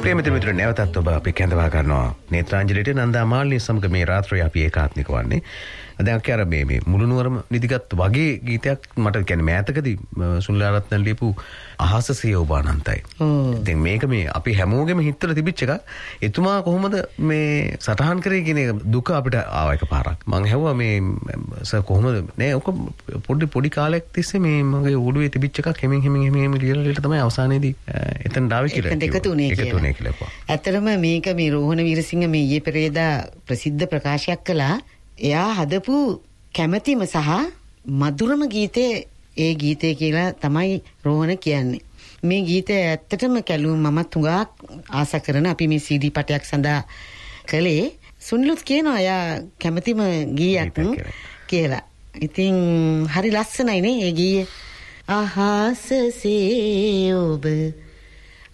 ප්‍රේමිත මිත්‍ර නැවතත් ඔබ අපි කැඳවා ගන්නවා නේත්‍රාංජලිට නන්දා මාලිනී සමග මේ රාත්‍රිය අපි ඒකාත්මික වන්නේ. දැන් අර මේ මුළුනුවරම නිදිගත් වගේ ගීතයක් මට කියන්නේ මෑතකදී සුනිල් ලියපු අහසසිය ඔබ අනන්තයි. ඉතින් මේක මේ අපි හැමෝගෙම හිතවල තිබිච්ච එකක්. එතුමා කොහොමද මේ සටහන් කරේ කියන දුක අපිට ආව එකපාරක්. මං හැවුවා මේ සර් කොහොමද නෑ ඔක පොඩි කාලයක් තිස්සේ මේ මගේ ඔළුවේ තිබිච්ච එකක් හැමින් ලියලා තමයි අවසානයේදී එතන ඩාවි කියලා. එකතු උනේ කියලා. ඇත්තටම මේක මේ රෝහණ වීරසිංහ මේ ඊයේ පෙරේදා ප්‍රසිද්ධ ප්‍රකාශයක් කළා. එයා හදපු කැමැතිම සහ මధుරම ගීතේ ඒ ගීතේ කියලා තමයි රෝහණ කියන්නේ. මේ ගීතය ඇත්තටම කැලුම් මමත් හුඟක් ආස කරන අපි මේ CD පටයක් සඳහා කළේ. සුනිලුත් කියනවා එයා කැමැතිම ගීයක් කියලා. ඉතින් හරි ලස්සනයි නේ ඒ ගීය. අහසසේ ඔබ